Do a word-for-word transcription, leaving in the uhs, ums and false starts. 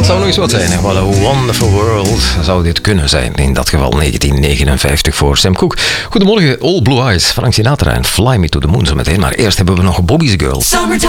Dat zou nog eens wat zijn. Hè? What a wonderful world zou dit kunnen zijn. In dat geval negentien negenenvijftig voor Sam Cooke. Goedemorgen, All Blue Eyes, Frank Sinatra en Fly Me to the Moon zo meteen. Maar eerst hebben we nog Bobby's Girl.